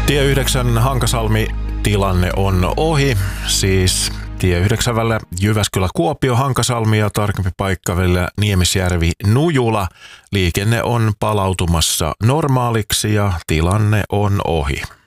Tie 9 Hankasalmi tilanne on ohi, siis tie 9 välillä Jyväskylä-Kuopio, Hankasalmi ja tarkempi paikka välillä Niemisjärvi-Nujula. Liikenne on palautumassa normaaliksi ja tilanne on ohi.